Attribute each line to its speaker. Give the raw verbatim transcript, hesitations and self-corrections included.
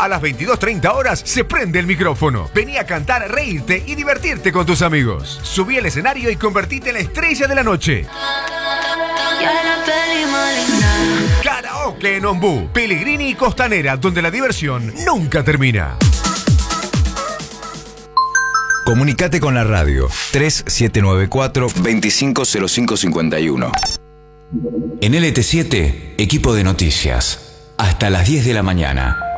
Speaker 1: las veintidós treinta horas se prende el micrófono. Vení a cantar, reírte y divertirte con tus amigos. Subí al escenario y convertite en la estrella de la noche. Karaoke en Ombú, Pellegrini y Costanera, donde la diversión nunca termina.
Speaker 2: Comunicate con la radio tres siete nueve cuatro, dos cinco cero cinco cinco uno. En L T siete, equipo de noticias. Hasta las diez de la mañana.